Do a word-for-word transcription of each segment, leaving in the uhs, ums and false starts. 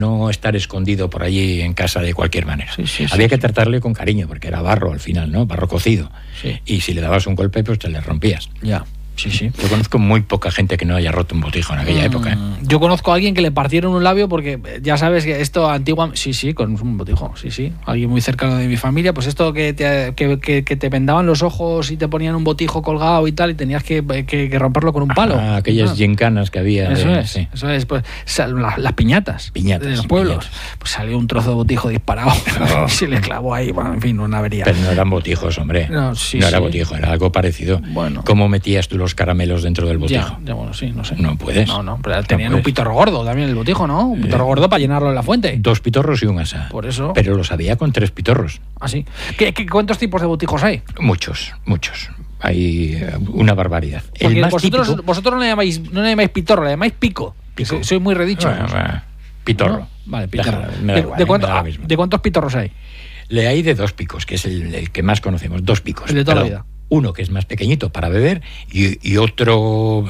no estar escondido por allí en casa de cualquier manera. Sí, sí, Había sí, que sí. tratarle con cariño, porque era barro al final, ¿no? Barro cocido. Sí. Y si le dabas un golpe, pues te le rompías. Ya. Sí, sí. Yo conozco muy poca gente que no haya roto un botijo en aquella Mm, época. ¿eh? Yo conozco a alguien que le partieron un labio porque ya sabes que esto antiguamente... Sí, sí, con un botijo, sí, sí. Alguien muy cercano de mi familia, pues esto que te, que, que, que te vendaban los ojos y te ponían un botijo colgado y tal y tenías que, que, que romperlo con un palo. Ah, aquellas ah. gincanas que había. Eso de, es, sí. eso es. Pues, sal, la, las piñatas, Piñatas, de los pueblos. piñatas. Pues salió un trozo de botijo disparado Oh. y se le clavó ahí, bueno, en fin, una avería. Pero no eran botijos, hombre. No, sí, no era sí. botijo, era algo parecido. Bueno. ¿Cómo metías tú los caramelos dentro del botijo? Ya, ya, bueno, sí, no sé. No puedes. No, no, pero tenían no un pitorro gordo también el botijo, ¿no? Un pitorro Eh, gordo para llenarlo en la fuente. Dos pitorros y un asa. Por eso. Pero los había con tres pitorros. Así. ¿Qué, qué, ¿Cuántos tipos de botijos hay? Muchos, muchos. Hay eh, una barbaridad. Porque El más vosotros, típico... vosotros no le llamáis, no le llamáis pitorro, le llamáis pico. Pico. Soy, soy muy redicho. Bueno, bueno, pitorro. ¿No? Vale, pitorro. Déjalo, me da ¿De, igual, de eh, cuánto- me da lo ah, mismo. ¿De cuántos pitorros hay? Le hay de dos picos, que es el, el que más conocemos. Dos picos. El de toda la Perdón. vida. Uno que es más pequeñito para beber y, y otro,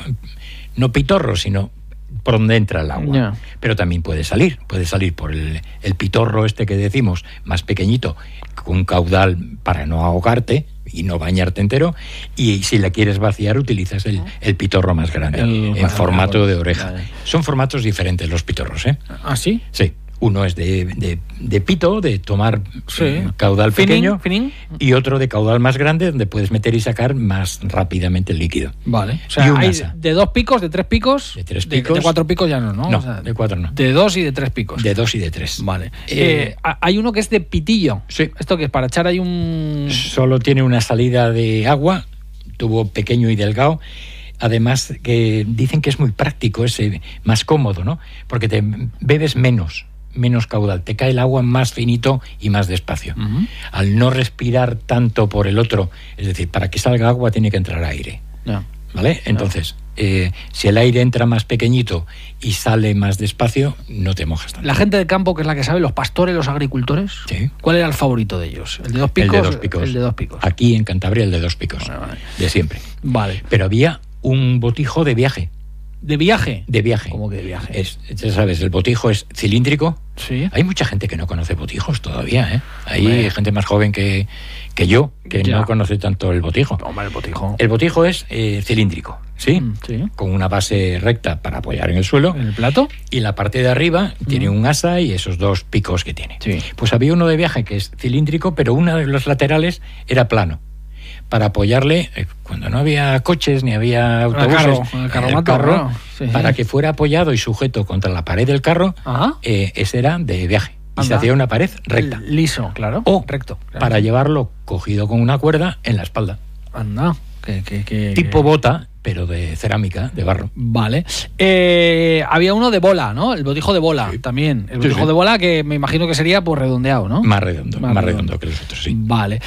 no pitorro, sino por donde entra el agua. Ya. Pero también puede salir. Puede salir por el, el pitorro este que decimos, más pequeñito, con un caudal para no ahogarte y no bañarte entero. Y si la quieres vaciar, utilizas el, el pitorro más grande, El- en formato de oreja. Vale. Son formatos diferentes los pitorros, ¿eh? ¿Ah, sí? Sí. Uno es de, de, de pito, de tomar Sí. eh, caudal Finín, pequeño, finín. y otro de caudal más grande, donde puedes meter y sacar más rápidamente el líquido. Vale. O sea, Y un hay asa. de dos picos, de tres picos. De tres De, picos. de cuatro picos ya no, ¿no? No, O sea, de cuatro no. De dos y de tres picos. De dos y de tres. Vale. Eh, Eh, ha- hay uno que es de pitillo. Sí. Esto que es para echar ahí un... Solo tiene una salida de agua, tubo pequeño y delgado. Además, que dicen que es muy práctico, es eh, más cómodo, ¿no? Porque te bebes menos, menos caudal. Te cae el agua más finito y más despacio. Ujú. Al no respirar tanto por el otro, es decir, para que salga agua tiene que entrar aire. Ya. ¿Vale? Entonces, eh, si el aire entra más pequeñito y sale más despacio, no te mojas tanto. La gente de campo, que es la que sabe, los pastores, los agricultores, Sí. ¿cuál era el favorito de ellos? ¿El de dos El picos? de dos picos. El de dos picos. Aquí en Cantabria el de dos picos. Vale, vale. De siempre. Vale. Pero había un botijo de viaje. ¿De viaje? De viaje. ¿Cómo que de viaje? Es, ya sabes, el botijo es cilíndrico. Sí. Hay mucha gente que no conoce botijos todavía, ¿eh? Hay Hombre. gente más joven que, que yo, que Ya. no conoce tanto el botijo. Hombre, el botijo. El botijo es eh, cilíndrico, ¿sí? Mm, sí. Con una base recta para apoyar en el suelo. ¿En el plato? Y la parte de arriba tiene un asa y esos dos picos que tiene. Sí. Pues había uno de viaje que es cilíndrico, pero uno de los laterales era plano. Para apoyarle, eh, cuando no había coches ni había autobuses, carro, el el carromato, carro, claro, sí. para que fuera apoyado y sujeto contra la pared del carro, Ajá. eh, ese era de viaje. Y se Anda. hacía una pared recta. L- Liso, claro. O recto. Claro. para llevarlo cogido con una cuerda en la espalda. Anda. Que, que, que, Tipo que- bota, pero de cerámica, de barro. Vale. Eh, había uno de bola, ¿no? El botijo de bola Sí. también. El Sí, botijo sí. de bola que me imagino que sería pues redondeado, ¿no? Más redondo, Más más, redondo. redondo que los otros, sí. Vale.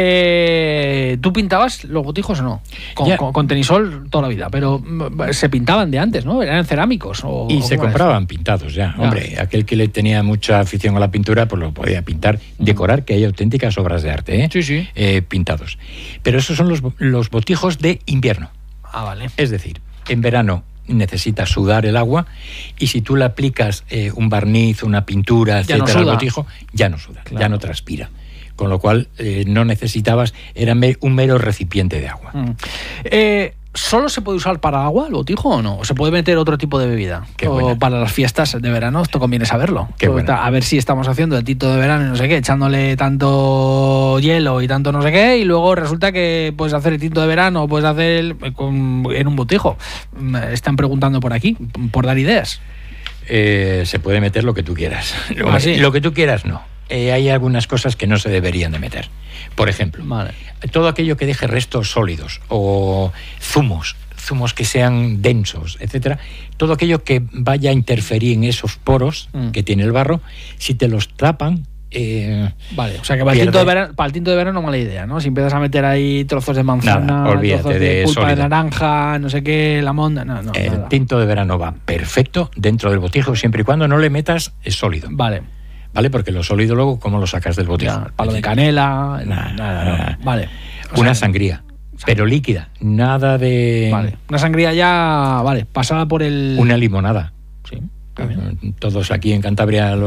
Eh, ¿Tú pintabas los botijos o no? Con, Ya. con- con tenisol toda la vida, pero mm, se pintaban de antes, ¿no? Eran cerámicos. O, Y o se cómo era compraban pintados ya. Ya. Hombre, aquel que le tenía mucha afición a la pintura, pues lo podía pintar, decorar, que hay auténticas obras de arte, ¿eh? Sí, sí. Eh, pintados. Pero esos son los, los botijos de invierno. eso? Ah, vale. Es decir, en verano necesitas sudar el agua y si tú le aplicas eh, un barniz, una pintura, Ya no etcétera, al suda. botijo, ya no suda, Claro. ya no transpira. Con lo cual eh, no necesitabas, era me- un mero recipiente de agua. Mm. Eh, ¿Solo se puede usar para agua el botijo o no? ¿O se puede meter otro tipo de bebida? Qué o buena. para las fiestas de verano, esto conviene saberlo. Qué Todo buena. está- a ver si estamos haciendo el tito de verano y no sé qué, echándole tanto hielo y tanto no sé qué, y luego resulta que puedes hacer el tinto de verano o puedes hacer el- con- en un botijo. Me están preguntando por aquí, por dar ideas. Eh, se puede meter lo que tú quieras. Lo, ¿Ah, sí? lo que tú quieras no. Eh, hay algunas cosas que no se deberían de meter. Por ejemplo, Vale. todo aquello que deje restos sólidos o zumos, zumos que sean densos, etcétera, todo aquello que vaya a interferir en esos poros Mm. que tiene el barro, si te los tapan, eh, Vale, o sea que para el, pierde. tinto de verano, para el tinto de verano mala idea, ¿no? Si empiezas a meter ahí trozos de manzana, Nada, olvídate trozos de, de pulpa de sólido. naranja, no sé qué, la monda, no, no, el nada. tinto de verano va perfecto dentro del botijo, siempre y cuando no le metas el sólido. Vale. ¿Vale? Porque lo sólido luego, ¿cómo lo sacas del botijo? Ya, el palo de canela, Nada, nada, nada. no. Vale. O Una sea, sangría, pero líquida, nada de... Vale. Una sangría ya, vale, pasada por el... Una limonada. Sí. Todos aquí en Cantabria